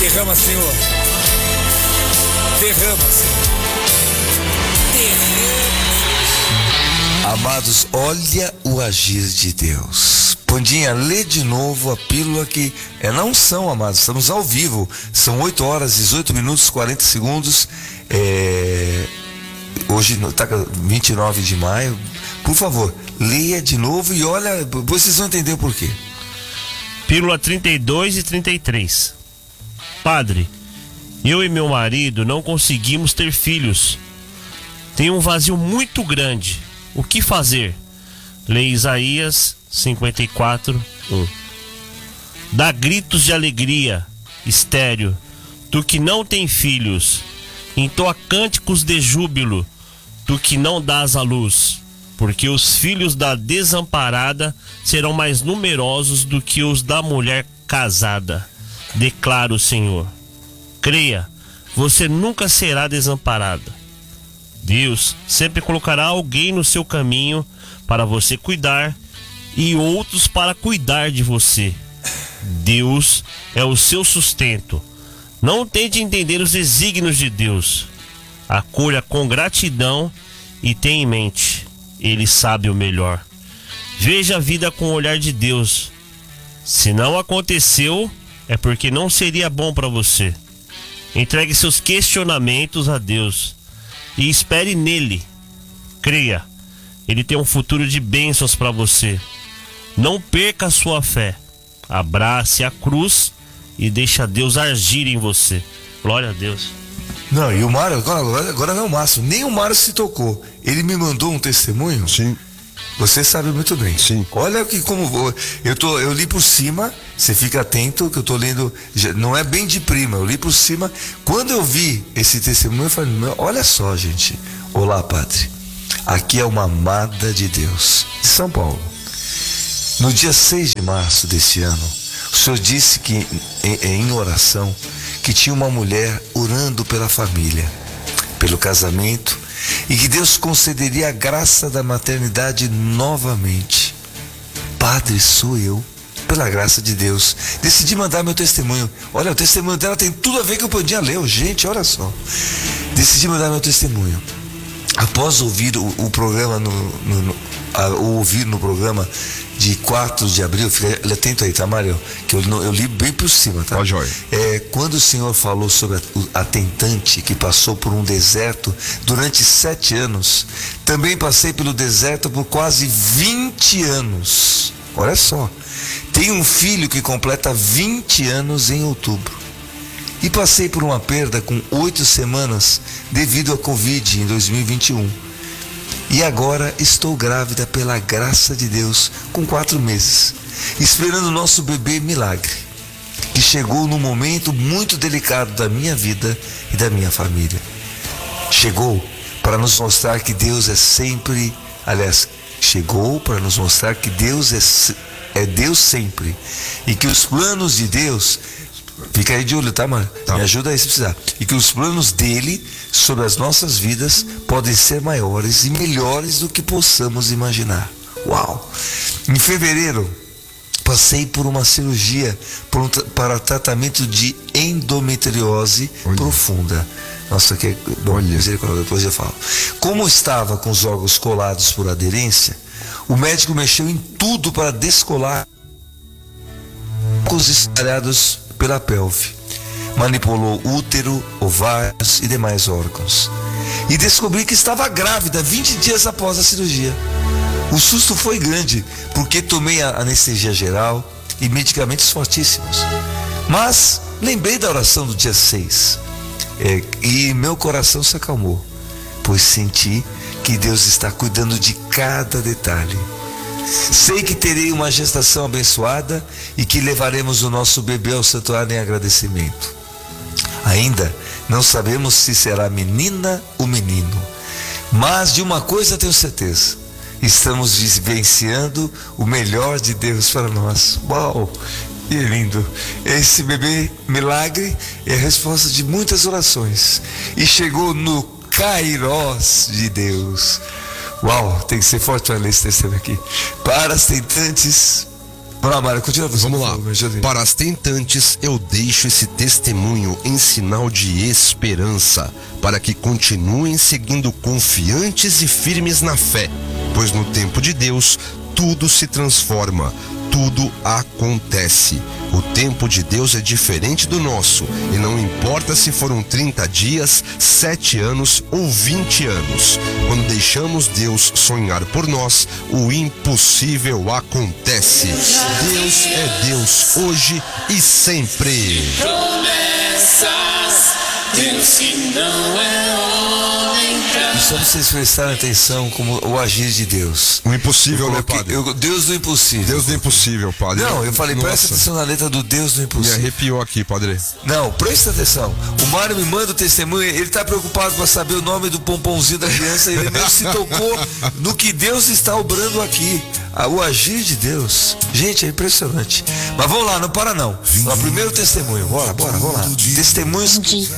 Derrama, Senhor. Derrama, Senhor. Amados, olha o agir de Deus. Pandinha, lê de novo a pílula que não são, amados, estamos ao vivo. São 8 horas, 18 minutos, 40 segundos. Hoje está 29 de maio. Por favor, leia de novo e olha, vocês vão entender o porquê. Pílula 32 e 33. Padre, eu e meu marido não conseguimos ter filhos. Tem um vazio muito grande. O que fazer? Lê Isaías 54:1. Dá gritos de alegria, estéril, tu que não tem filhos. Entoa cânticos de júbilo, tu que não dás à luz. Porque os filhos da desamparada serão mais numerosos do que os da mulher casada. Declara o Senhor. Creia, você nunca será desamparada. Deus sempre colocará alguém no seu caminho para você cuidar e outros para cuidar de você. Deus é o seu sustento. Não tente entender os desígnios de Deus. Acolha com gratidão e tenha em mente, Ele sabe o melhor. Veja a vida com o olhar de Deus. Se não aconteceu, é porque não seria bom para você. Entregue seus questionamentos a Deus e espere nele. Creia, Ele tem um futuro de bênçãos para você. Não perca a sua fé. Abrace a cruz e deixa Deus agir em você. Glória a Deus. Não, e o Mário, agora não é o Márcio, nem o Mário se tocou. Ele me mandou um testemunho. Sim. Você sabe muito bem. Sim. Olha que como eu li por cima, você fica atento que eu tô lendo, não é bem de prima, eu li por cima. Quando eu vi esse testemunho, eu falei, olha só, gente. Olá, Padre. Aqui é uma amada de Deus, de São Paulo. No dia 6 de março desse ano, o senhor disse que em oração que tinha uma mulher orando pela família, pelo casamento, e que Deus concederia a graça da maternidade novamente. Padre, sou eu, pela graça de Deus. Decidi mandar meu testemunho. Olha, o testemunho dela tem tudo a ver com o que o Pandinha leu, gente, olha só. Decidi mandar meu testemunho. Após ouvir o programa ouvir no programa de 4 de abril, fica atento aí, tá, Mário? Que eu li bem por cima, tá? Ó, joia. Quando o senhor falou sobre a tentante que passou por um deserto durante 7 anos, também passei pelo deserto por quase 20 anos. Olha só, tenho um filho que completa 20 anos em outubro. E passei por uma perda com 8 semanas devido à Covid em 2021. E agora estou grávida pela graça de Deus com 4 meses, esperando o nosso bebê Milagre, que chegou num momento muito delicado da minha vida e da minha família. Chegou para nos mostrar que Deus é sempre, chegou para nos mostrar que Deus é Deus sempre, e que os planos de Deus, fica aí de olho, tá, mano? Tá. Me ajuda aí se precisar. E que os planos dele sobre as nossas vidas podem ser maiores e melhores do que possamos imaginar. Uau! Em fevereiro, passei por uma cirurgia para tratamento de endometriose profunda. Nossa, que bom, misericórdia, depois eu falo. Como estava com os órgãos colados por aderência, o médico mexeu em tudo para descolar os espalhados pela pelve. Manipulou útero, ovários e demais órgãos. E descobri que estava grávida 20 dias após a cirurgia. O susto foi grande, porque tomei a anestesia geral e medicamentos fortíssimos. Mas lembrei da oração do dia 6. E meu coração se acalmou, pois senti que Deus está cuidando de cada detalhe. Sei que terei uma gestação abençoada e que levaremos o nosso bebê ao santuário em agradecimento. Ainda não sabemos se será menina ou menino, mas de uma coisa tenho certeza: estamos vivenciando o melhor de Deus para nós. Uau! Que lindo! Esse bebê Milagre é a resposta de muitas orações e chegou no Kairós de Deus. Uau, tem que ser forte para ler esse texto aqui. Para as tentantes, Vamos lá, Mário, continua. Vamos lá. Para as tentantes eu deixo esse testemunho em sinal de esperança, para que continuem seguindo confiantes e firmes na fé, pois no tempo de Deus tudo se transforma, tudo acontece. O tempo de Deus é diferente do nosso, e não importa se foram 30 dias, 7 anos ou 20 anos. Quando deixamos Deus sonhar por nós, o impossível acontece. Deus é Deus hoje e sempre. Promessas, Deus que não é homem pra... Só vocês prestarem atenção como o agir de Deus. O impossível, né, padre? Deus do impossível. Deus do impossível, padre. Não, eu falei, Nossa, presta atenção na letra do Deus do me impossível. arrepiou aqui, padre. Não, presta atenção. O Mário me manda o testemunho, ele tá preocupado para saber o nome do pomponzinho da criança, ele nem se tocou no que Deus está obrando aqui. O agir de Deus. Gente, é impressionante. Mas vamos lá, não para não. O primeiro testemunho, bora, vamos lá. Testemunhos.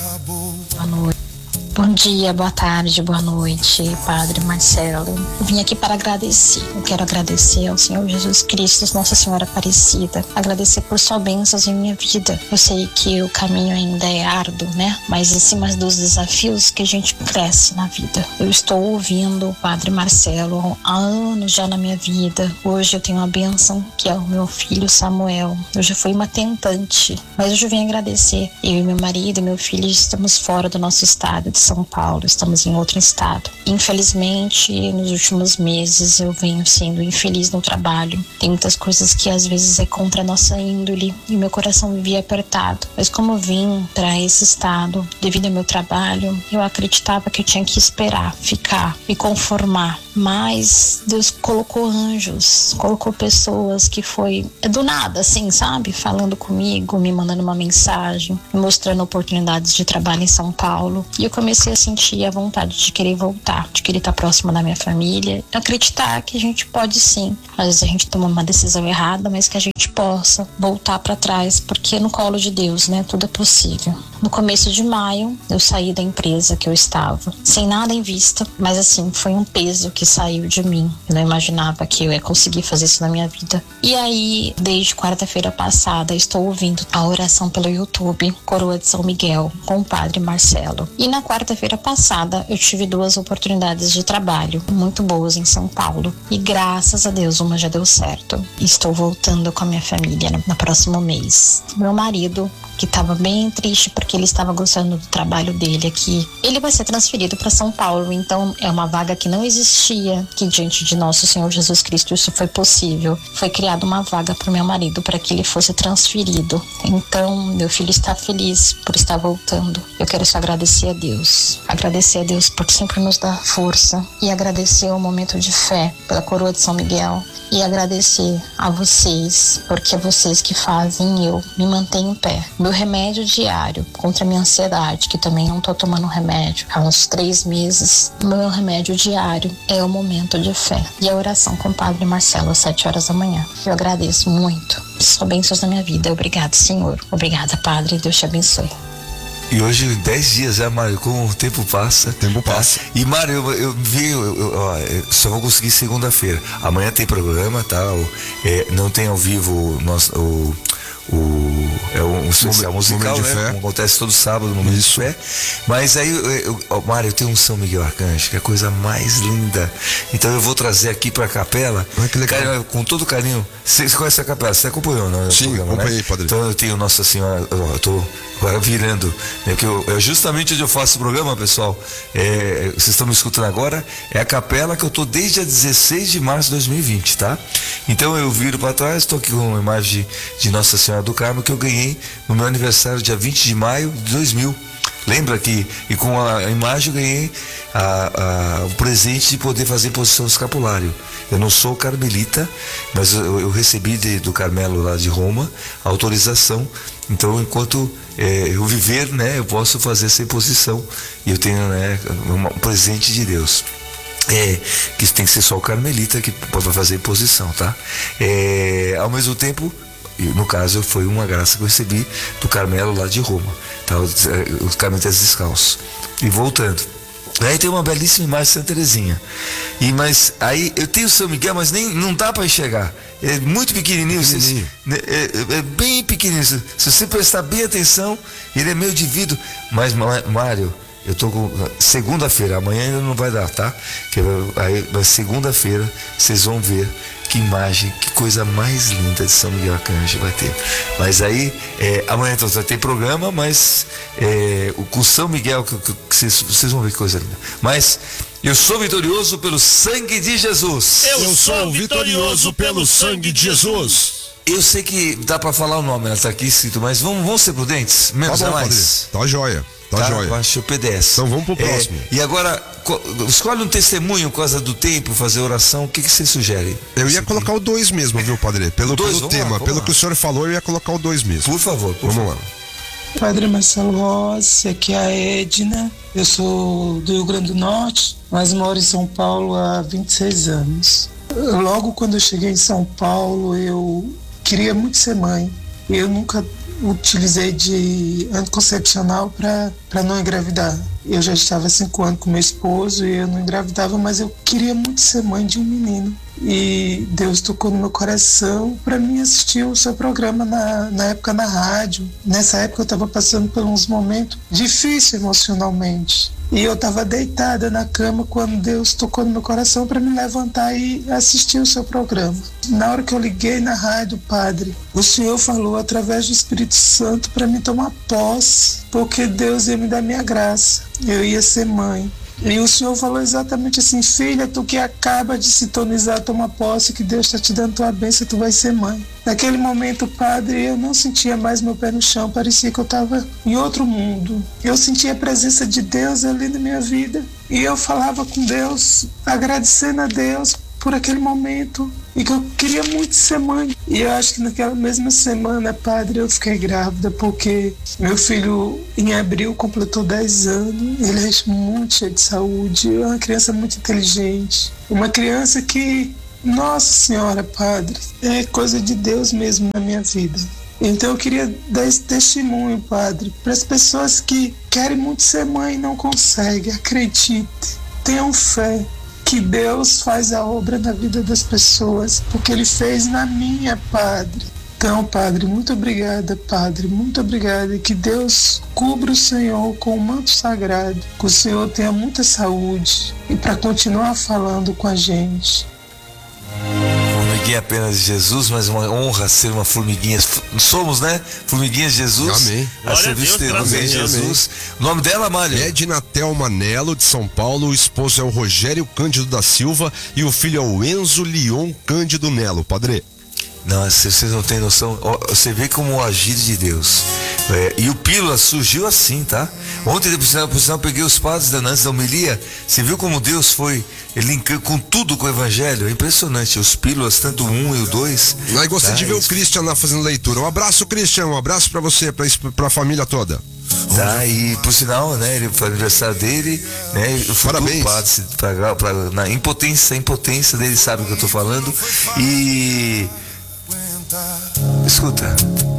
Boa noite. Bom dia, boa tarde, boa noite, Padre Marcelo. Eu vim aqui para agradecer. Eu quero agradecer ao Senhor Jesus Cristo, Nossa Senhora Aparecida. Agradecer por sua bênçãos em minha vida. Eu sei que o caminho ainda é árduo, né? Mas acima dos desafios que a gente cresce na vida. Eu estou ouvindo o Padre Marcelo há anos já na minha vida. Hoje eu tenho uma bênção que é o meu filho Samuel. Eu já fui uma tentante, mas hoje eu vim agradecer. Eu e meu marido e meu filho estamos fora do nosso estado de São Paulo, estamos em outro estado. Infelizmente, nos últimos meses eu venho sendo infeliz no trabalho. Tem muitas coisas que às vezes é contra a nossa índole e meu coração vivia apertado. Mas como eu vim para esse estado devido ao meu trabalho, eu acreditava que eu tinha que esperar, ficar, me conformar. Mas Deus colocou anjos, colocou pessoas que foi do nada, assim, sabe? Falando comigo, me mandando uma mensagem, me mostrando oportunidades de trabalho em São Paulo. E eu comecei a sentir a vontade de querer voltar, de querer estar próxima da minha família, acreditar que a gente pode sim. Às vezes a gente toma uma decisão errada, mas que a gente possa voltar para trás, porque no colo de Deus, né, tudo é possível. No começo de maio, eu saí da empresa que eu estava, sem nada em vista, mas assim, foi um peso que saiu de mim. Eu não imaginava que eu ia conseguir fazer isso na minha vida. E aí, desde quarta-feira passada, estou ouvindo a oração pelo YouTube, Coroa de São Miguel, com o Padre Marcelo. E na quarta-feira passada, eu tive 2 oportunidades de trabalho muito boas em São Paulo. E graças a Deus, uma já deu certo. Estou voltando com a minha família no próximo mês. Meu marido, que estava bem triste porque ele estava gostando do trabalho dele aqui, ele vai ser transferido para São Paulo, então é uma vaga que não existia, que diante de nosso Senhor Jesus Cristo isso foi possível. Foi criada uma vaga para o meu marido para que ele fosse transferido. Então meu filho está feliz por estar voltando. Eu quero só agradecer a Deus por sempre nos dar força, e agradecer o momento de fé pela Coroa de São Miguel, e agradecer a vocês, porque é vocês que fazem eu me manter em pé. Meu remédio diário contra a minha ansiedade, que também não tô tomando remédio há uns 3 meses, meu remédio diário é o momento de fé e a oração com o Padre Marcelo às 7 horas da manhã. Eu agradeço muito. São bênçãos na minha vida. Obrigado, Senhor. Obrigada, Padre. Deus te abençoe. E hoje, 10 dias já, Mário, como o tempo passa. E, Mário, eu só vou conseguir segunda-feira. Amanhã tem programa, tá? Não tem ao vivo um especial musical, né? Como acontece todo sábado no Momento de Fé. Mas aí, Mário, eu tenho um São Miguel Arcanjo, que é a coisa mais linda. Então eu vou trazer aqui pra capela, com todo carinho. Você conhece a capela? Você acompanhou, não? Sim, acompanhei, né? Padre. Então eu tenho Nossa Senhora, eu tô agora virando, né? Porque justamente onde eu faço o programa, pessoal, vocês estão me escutando agora, é a capela que eu tô desde a 16 de março de 2020, tá? Então eu viro para trás, estou aqui com uma imagem de Nossa Senhora do Carmo que eu ganhei no meu aniversário, dia 20 de maio de 2000. Lembra que, e com a imagem eu ganhei o presente de poder fazer posição escapulário. Eu não sou carmelita, mas eu recebi do Carmelo lá de Roma a autorização. Então, enquanto eu viver, né, eu posso fazer essa imposição. E eu tenho, né, um presente de Deus. Que tem que ser só o carmelita que pode fazer imposição, tá? Ao mesmo tempo, no caso, foi uma graça que eu recebi do Carmelo lá de Roma, tá? Os carmelitas descalços. E voltando, Aí tem uma belíssima imagem de Santa Terezinha. Mas aí eu tenho o São Miguel, mas nem não dá para enxergar. É muito pequenininho. É bem pequenininho. Se você prestar bem atenção, ele é meio de vidro. Mas, Mário, eu tô com segunda-feira, amanhã ainda não vai dar, tá? Aí, segunda-feira, vocês vão ver que imagem, que coisa mais linda de São Miguel Arcanjo vai ter. Mas aí, amanhã então vai ter programa, mas com São Miguel, que vocês vão ver que coisa linda. Mas eu sou vitorioso pelo sangue de Jesus. Eu sou vitorioso pelo sangue de Jesus. Eu sei que dá para falar o nome, ela tá aqui escrito, mas vamos ser prudentes? Menos tá bom, mais. Tá joia. Tá joia. Acho que PDS. Então vamos pro próximo. E agora, escolhe um testemunho por causa do tempo, fazer oração. O que você sugere? Eu ia colocar o 2 mesmo, viu, Padre? Pelo tema, pelo que o senhor falou, eu ia colocar o 2 mesmo. Por favor, vamos lá. Padre Marcelo Rossi, aqui é a Edna. Eu sou do Rio Grande do Norte, mas moro em São Paulo há 26 anos. Logo quando eu cheguei em São Paulo, eu queria muito ser mãe. Eu nunca utilizei de anticoncepcional para não engravidar. Eu já estava há 5 anos com meu esposo e eu não engravidava, mas eu queria muito ser mãe de um menino. E Deus tocou no meu coração para mim assistir o seu programa na época na rádio. Nessa época eu estava passando por uns momentos difíceis emocionalmente. E eu estava deitada na cama quando Deus tocou no meu coração para me levantar e assistir o seu programa. Na hora que eu liguei na rádio, Padre, o Senhor falou através do Espírito Santo para mim tomar posse, porque Deus ia me dar minha graça. Eu ia ser mãe. E o Senhor falou exatamente assim: filha, tu que acaba de sintonizar, toma posse, que Deus está te dando tua bênção, tu vai ser mãe. Naquele momento, Padre, eu não sentia mais meu pé no chão, parecia que eu estava em outro mundo. Eu sentia a presença de Deus ali na minha vida. E eu falava com Deus, agradecendo a Deus por aquele momento, e que eu queria muito ser mãe. E eu acho que naquela mesma semana, Padre, eu fiquei grávida, porque meu filho em abril completou 10 anos, ele é muito cheio de saúde, é uma criança muito inteligente, uma criança que, Nossa Senhora, Padre, é coisa de Deus mesmo na minha vida. Então eu queria dar esse testemunho, Padre, para as pessoas que querem muito ser mãe e não conseguem. Acredite, tenham fé que Deus faz a obra na vida das pessoas, porque Ele fez na minha, Padre. Então, Padre, muito obrigada, Padre, muito obrigada, e que Deus cubra o Senhor com o manto sagrado, que o Senhor tenha muita saúde e para continuar falando com a gente. Formiguinha apenas de Jesus, mas uma honra ser uma formiguinha. Somos, né? Formiguinhas de Jesus. Amém. A serviço de Jesus. O nome dela, Mário? Edna Thelma Nelo, de São Paulo. O esposo é o Rogério Cândido da Silva e o filho é o Enzo Leon Cândido Nelo, Padre. Não, vocês não têm noção. Você vê como o agir de Deus. E o Pílula surgiu assim, tá? Ontem, por sinal, peguei os padres antes da homilia. Você viu como Deus foi linkando com tudo com o Evangelho? É impressionante. Os Pílulas, tanto o 1 e o 2. Aí gostei de ver o Christian lá fazendo leitura. Um abraço, Christian. Um abraço pra você, pra família toda. Tá, e por sinal, né? Ele foi aniversário dele, né? Parabéns. Padre, na impotência dele, sabe o que eu tô falando. E escuta,